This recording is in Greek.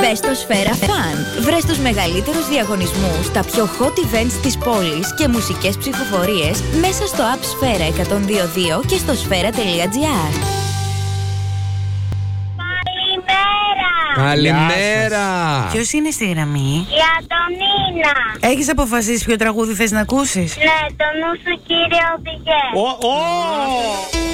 Μπες στο Σφαίρα Fun. Βρες τους μεγαλύτερους διαγωνισμούς, τα πιο hot events της πόλης και μουσικές ψηφοφορίες μέσα στο app Σφαίρα 102.2 και στο σφαίρα.gr. Καλημέρα! Ποιος είναι στη γραμμή? Η Αντωνίνα. Έχεις αποφασίσει ποιο τραγούδι θες να ακούσεις? Ναι, το νου σου κύριε οδηγέ.